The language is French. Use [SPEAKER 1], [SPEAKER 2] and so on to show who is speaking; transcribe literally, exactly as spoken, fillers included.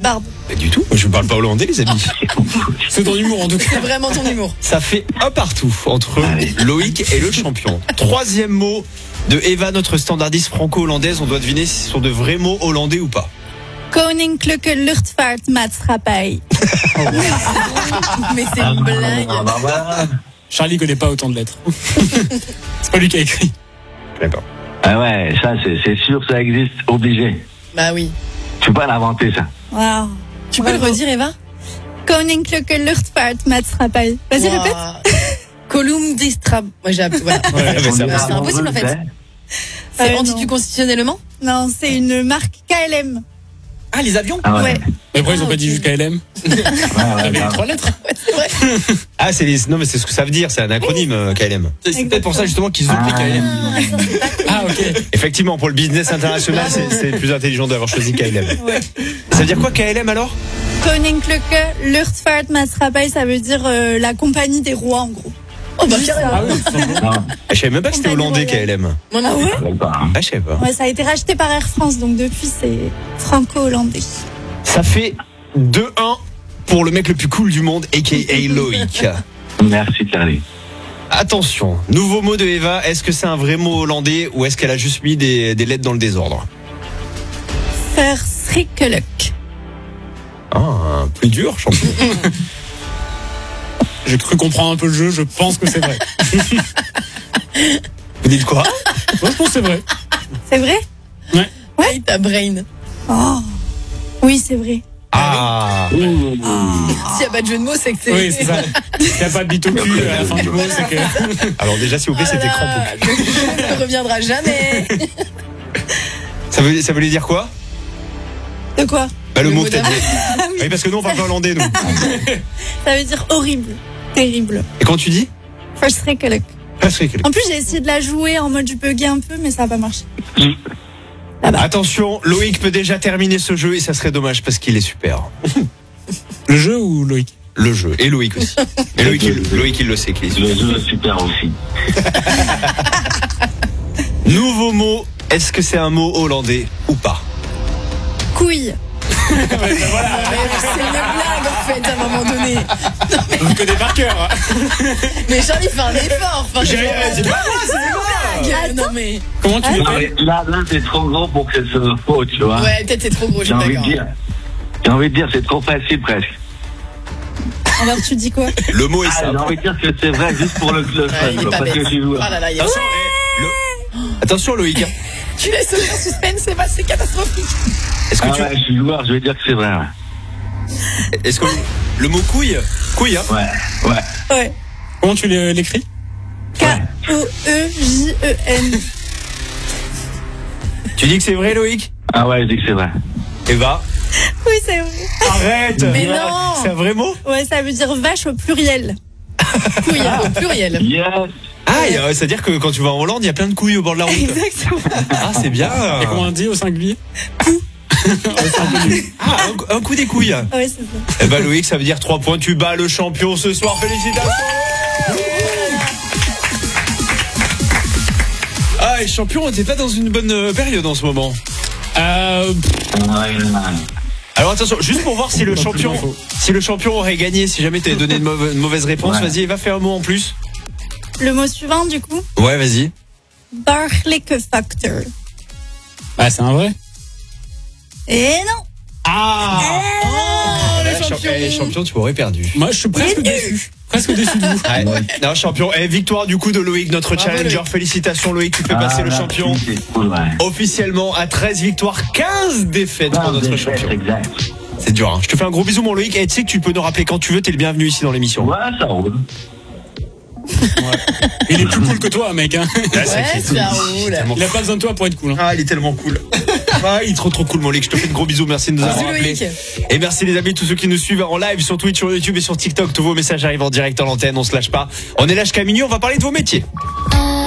[SPEAKER 1] barbe.
[SPEAKER 2] Pas du tout, je parle pas hollandais les amis.
[SPEAKER 3] C'est ton humour en tout cas.
[SPEAKER 4] C'est vraiment ton humour.
[SPEAKER 2] Ça fait un partout entre Loïc et le champion. Troisième mot de Eva, notre standardiste franco-hollandaise. On doit deviner si ce sont de vrais mots hollandais ou pas.
[SPEAKER 1] Koninklijke Luchtvaartmaatschappij.
[SPEAKER 4] Mais c'est une blague.
[SPEAKER 3] Charlie connaît pas autant de lettres. C'est pas lui qui a écrit.
[SPEAKER 2] Je sais pas.
[SPEAKER 5] Ah ouais, ça c'est, c'est sûr, ça existe, obligé.
[SPEAKER 4] Bah oui.
[SPEAKER 5] Tu peux pas l'inventer ça.
[SPEAKER 1] Wow.
[SPEAKER 4] Tu peux le redire, Eva?
[SPEAKER 1] Koninklijke Luchtvaartmaatschappij. Vas-y,
[SPEAKER 4] Wow.
[SPEAKER 1] répète.
[SPEAKER 4] Column Distra. Moi j'ai appris. Voilà.
[SPEAKER 2] Ouais, mais ça
[SPEAKER 4] Bah,
[SPEAKER 2] va.
[SPEAKER 4] c'est impossible en fait. C'est
[SPEAKER 1] Euh,
[SPEAKER 4] anticonstitutionnellement?
[SPEAKER 1] Non, c'est une marque K L M.
[SPEAKER 2] Ah, les avions?
[SPEAKER 5] Ah ouais.
[SPEAKER 1] Ouais.
[SPEAKER 3] Mais pourquoi ils ont
[SPEAKER 1] Ah,
[SPEAKER 3] pas dit
[SPEAKER 1] ok.
[SPEAKER 3] juste K L M?
[SPEAKER 5] Ouais, ouais,
[SPEAKER 3] Avec
[SPEAKER 5] ouais.
[SPEAKER 3] trois lettres.
[SPEAKER 4] Ouais, c'est vrai.
[SPEAKER 2] Ah, c'est les... non mais c'est ce que ça veut dire, c'est un acronyme euh, K L M. C'est c'est peut-être pour ça justement qu'ils ont pris K L M.
[SPEAKER 3] Ah ok.
[SPEAKER 2] Effectivement, pour le business international, c'est, c'est plus intelligent d'avoir choisi K L M.
[SPEAKER 1] Ouais.
[SPEAKER 2] Ça veut dire quoi K L M alors?
[SPEAKER 1] Koninklijke Luchtvaartmaatschappij, ça veut dire euh, la compagnie des rois en gros.
[SPEAKER 4] Oh bah
[SPEAKER 1] Juste
[SPEAKER 4] carrément.
[SPEAKER 1] ça.
[SPEAKER 3] Ah oui, tout simplement.
[SPEAKER 5] Non,
[SPEAKER 2] Je savais même pas que c'était hollandais K L M.
[SPEAKER 4] Moi non.
[SPEAKER 1] Ah ouais?
[SPEAKER 5] je sais pas. hein.
[SPEAKER 2] Ah, je sais pas.
[SPEAKER 1] Ouais, ça a été racheté par Air France, donc depuis c'est franco-hollandais.
[SPEAKER 2] Ça fait deux un pour le mec le plus cool du monde, a k a. Loïc.
[SPEAKER 5] Merci Charlie.
[SPEAKER 2] Attention, nouveau mot de Eva, est-ce que c'est un vrai mot hollandais ou est-ce qu'elle a juste mis des, des lettres dans le désordre?
[SPEAKER 1] Verschrikkelijk.
[SPEAKER 2] Ah, plus dur, champion.
[SPEAKER 3] J'ai cru comprendre un peu le jeu, je pense que c'est vrai.
[SPEAKER 2] Vous dites quoi?
[SPEAKER 3] Moi je pense que c'est vrai.
[SPEAKER 1] C'est vrai?
[SPEAKER 4] Ouais, ta brain.
[SPEAKER 1] Oh. Oui, c'est vrai.
[SPEAKER 2] Ah,
[SPEAKER 4] S'il n'y a pas de jeu de mots, c'est que c'est.
[SPEAKER 3] Oui, c'est ça. S'il n'y a pas de bite au cul à la fin du mot, c'est que.
[SPEAKER 2] alors déjà s'il vous plaît,
[SPEAKER 4] Oh là
[SPEAKER 2] c'était
[SPEAKER 4] là,
[SPEAKER 2] crampe.
[SPEAKER 4] le jeu ne reviendra jamais.
[SPEAKER 2] Ça veut, ça voulait dire quoi?
[SPEAKER 1] De quoi?
[SPEAKER 2] Bah le,
[SPEAKER 4] Le
[SPEAKER 2] mot
[SPEAKER 4] mot
[SPEAKER 2] que t'as
[SPEAKER 4] d'amour.
[SPEAKER 2] dit. Oui, parce que nous on parle pas hollandais nous.
[SPEAKER 1] Ça veut dire horrible. Terrible.
[SPEAKER 2] Et quand tu dis?
[SPEAKER 1] Verschrikkelijk.
[SPEAKER 2] Verschrikkelijk.
[SPEAKER 1] En plus, j'ai essayé de la jouer en mode je bugger un peu, mais ça n'a pas marché.
[SPEAKER 2] Attention, Loïc peut déjà terminer ce jeu et ça serait dommage parce qu'il est super.
[SPEAKER 3] Le jeu ou Loïc?
[SPEAKER 2] Le jeu, et Loïc aussi. Et Loïc, il, Loïc, il le sait qu'il est super.
[SPEAKER 5] Le jeu est super aussi.
[SPEAKER 2] Nouveau mot, est-ce que c'est un mot hollandais ou pas?
[SPEAKER 1] Couille.
[SPEAKER 4] Ouais, c'est une blague en fait à un moment donné.
[SPEAKER 3] On le connaît par cœur. hein.
[SPEAKER 4] Mais Charlie fait un effort. Enfin,
[SPEAKER 2] J'ai-
[SPEAKER 4] genre,
[SPEAKER 2] c'est pas moi, c'est
[SPEAKER 4] une blague. Non mais.
[SPEAKER 3] Comment tu
[SPEAKER 5] Non,
[SPEAKER 3] l'appelles?
[SPEAKER 5] mais là, là, c'est trop gros pour que ce soit faux, tu vois.
[SPEAKER 4] Ouais, peut-être c'est trop gros, je
[SPEAKER 5] J'ai
[SPEAKER 4] suis
[SPEAKER 5] envie de
[SPEAKER 4] d'accord.
[SPEAKER 5] dire. J'ai envie de dire, c'est trop facile presque.
[SPEAKER 1] Alors tu dis quoi?
[SPEAKER 2] Le mot est
[SPEAKER 5] Ah, j'ai
[SPEAKER 2] simple.
[SPEAKER 5] envie de dire que c'est vrai juste pour le, le
[SPEAKER 4] Ouais,
[SPEAKER 5] fun,
[SPEAKER 4] il est
[SPEAKER 5] quoi,
[SPEAKER 4] pas
[SPEAKER 5] parce
[SPEAKER 4] bête.
[SPEAKER 5] que je suis joueur.
[SPEAKER 4] Oh là là, il y a-
[SPEAKER 2] Attention, eh, le- Attention Loïc. hein.
[SPEAKER 4] Tu laisses aucun suspense, c'est pas, c'est catastrophique.
[SPEAKER 2] Est-ce que
[SPEAKER 5] Ah
[SPEAKER 2] tu,
[SPEAKER 5] ouais, je suis joueur, je vais dire que c'est vrai. Ouais,
[SPEAKER 2] est-ce que le mot couille, couille, hein?
[SPEAKER 5] ouais. ouais.
[SPEAKER 1] Ouais.
[SPEAKER 3] Comment tu l'é- l'écris?
[SPEAKER 1] K O E J E N.
[SPEAKER 2] Tu dis que c'est vrai Loïc?
[SPEAKER 5] Ah ouais, je dis que c'est vrai.
[SPEAKER 2] Eva,
[SPEAKER 1] Oui, c'est vrai.
[SPEAKER 2] arrête.
[SPEAKER 4] Mais non.
[SPEAKER 2] C'est un vrai mot?
[SPEAKER 1] Ouais, ça veut dire vache au pluriel.
[SPEAKER 4] Couille au pluriel.
[SPEAKER 5] Yes.
[SPEAKER 2] Ah, et, euh, c'est-à-dire que quand tu vas en Hollande, il y a plein de couilles au bord de la route.
[SPEAKER 1] Exactement.
[SPEAKER 2] Ah, c'est bien.
[SPEAKER 3] Et comment on dit au singulier? Au singulier.
[SPEAKER 2] Ah, un, un coup des couilles.
[SPEAKER 1] Ouais, c'est ça.
[SPEAKER 2] Eh ben Loïc, ça veut dire trois points. Tu bats le champion ce soir. Félicitations. Ah, et champion, on n'était pas dans une bonne euh, période en ce moment.
[SPEAKER 3] Euh,
[SPEAKER 2] Alors attention, juste pour voir si le
[SPEAKER 3] Pas plus
[SPEAKER 2] champion,
[SPEAKER 3] d'infos.
[SPEAKER 2] si le champion aurait gagné, si jamais tu avais donné une mauvaise, une mauvaise réponse,
[SPEAKER 5] Ouais.
[SPEAKER 2] vas-y, va faire un mot en plus.
[SPEAKER 1] Le mot suivant, du coup,
[SPEAKER 2] Ouais, vas-y.
[SPEAKER 1] Bargelijke factor.
[SPEAKER 3] bah, c'est un vrai.
[SPEAKER 1] Et non.
[SPEAKER 2] Ah,
[SPEAKER 4] le
[SPEAKER 2] Champion.
[SPEAKER 4] champion.
[SPEAKER 2] Eh, champion, tu aurais perdu.
[SPEAKER 3] Moi, je suis presque déçu. Presque déçu de vous.
[SPEAKER 2] Ouais. Non, champion. Et victoire du coup de Loïc, notre
[SPEAKER 4] Bravo,
[SPEAKER 2] challenger.
[SPEAKER 4] Loïc.
[SPEAKER 2] Félicitations Loïc, tu fais
[SPEAKER 5] Ah,
[SPEAKER 2] passer le
[SPEAKER 5] merci,
[SPEAKER 2] champion
[SPEAKER 5] c'est cool, ouais.
[SPEAKER 2] officiellement à treize victoires, quinze défaites pour
[SPEAKER 5] Ah,
[SPEAKER 2] notre
[SPEAKER 5] défaite,
[SPEAKER 2] champion.
[SPEAKER 5] exact.
[SPEAKER 2] C'est dur, hein. Je te fais un gros bisou mon Loïc. Et tu sais que tu peux nous rappeler quand tu veux, t'es le bienvenu ici dans l'émission.
[SPEAKER 5] Ouais, ça roule.
[SPEAKER 3] Il est plus cool que toi, mec. Hein.
[SPEAKER 2] Là, c'est
[SPEAKER 4] Ouais,
[SPEAKER 2] qui-
[SPEAKER 4] ça roule.
[SPEAKER 2] tellement
[SPEAKER 3] Il a pas besoin de toi pour être cool. Hein.
[SPEAKER 2] Ah, il est tellement cool. Ah, il est trop trop cool mon Loïc. Je te fais de gros bisous. Merci de nous avoir
[SPEAKER 4] Bisous,
[SPEAKER 2] rappelé.
[SPEAKER 4] Loïc.
[SPEAKER 2] Et merci les amis, tous ceux qui nous suivent en live sur Twitch, sur YouTube et sur TikTok. Tous vos messages arrivent en direct en antenne. On se lâche pas. On est là jusqu'à minuit. On va parler de vos métiers.